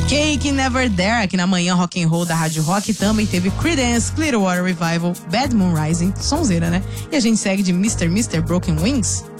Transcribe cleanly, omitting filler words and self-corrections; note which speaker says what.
Speaker 1: Cake Never There, aqui na manhã rock and roll da Rádio Rock. Também teve Creedence, Clearwater Revival, Bad Moon Rising, sonzeira, né? E a gente segue de Mr. Broken Wings.